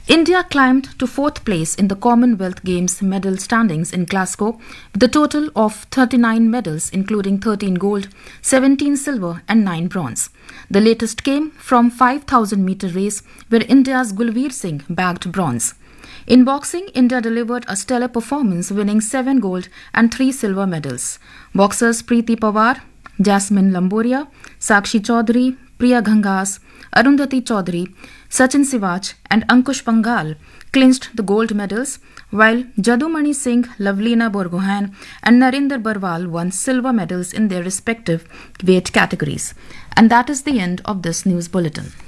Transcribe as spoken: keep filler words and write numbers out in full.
India climbed to fourth place in the Commonwealth Games medal standings in Glasgow with a total of thirty-nine medals, including thirteen gold, seventeen silver, and nine bronze. The latest came from five thousand meter race, where India's Gulveer Singh bagged bronze. In boxing, India delivered a stellar performance, winning seven gold and three silver medals. Boxers Preeti Pawar, Jasmine Lamboria, Sakshi Chaudhary, Priya Ghangas, Arundhati Chaudhary, Sachin Sivach and Ankush Pangal clinched the gold medals, while Jadumani Singh, Lavlina Borgohain and Narinder Barwal won silver medals in their respective weight categories. And that is the end of this news bulletin.